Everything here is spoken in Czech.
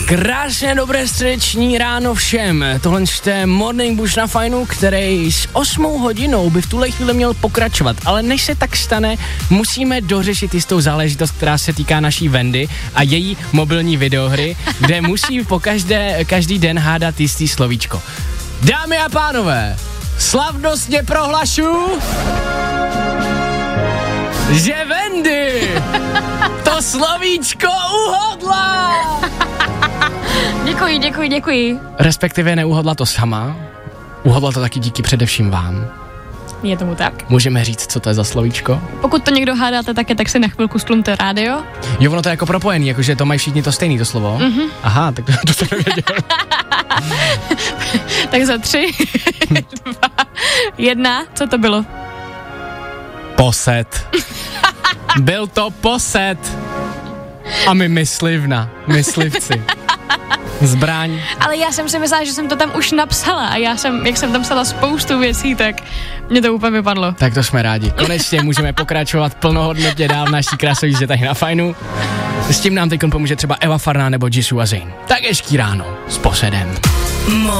Krásné dobré středeční ráno všem. Tohle je Morning Bush na Fajnu, který s 8 hodinou by v tuhle chvíli měl pokračovat. Ale než se tak stane, musíme dořešit jistou záležitost, která se týká naší Wendy a její mobilní videohry, kde musí každý den hádat jistý slovíčko. Dámy a pánové, slavnostně prohlašu, že Wendy to slovíčko uhodla! Děkuji. Respektive neuhodla to sama, uhodla to taky díky především vám. Je tomu tak. Můžeme říct, co to je za slovíčko? Pokud to někdo hádáte také, tak si na chvilku stlumte rádio. Jo, ono to je jako propojený, jakože to mají všichni to stejný, to slovo. Mm-hmm. Aha, tak to jsem nevěděl. Tak za 3, 2, 1, co to bylo? Poset. Byl to poset. A my myslivci. Zbraň. Ale já jsem si myslela, že jsem to tam už napsala a jak jsem tam psala spoustu věcí, tak mě to úplně vypadlo. Tak to jsme rádi. Konečně můžeme pokračovat plnohodnotně dál v naší krásový tady na Fajnu. S tím nám teď pomůže třeba Eva Farná nebo Jisoo a Zayn. Tak hezký ráno s posedem.